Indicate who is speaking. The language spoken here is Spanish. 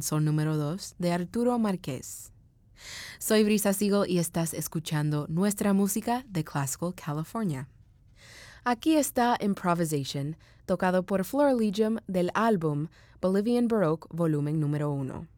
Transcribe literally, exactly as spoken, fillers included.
Speaker 1: Son número dos de Arturo Márquez. Soy Brisa Siegel y estás escuchando nuestra música de Classical California. Aquí está Improvisation, tocado por Florilegium del álbum Bolivian Baroque volumen número uno.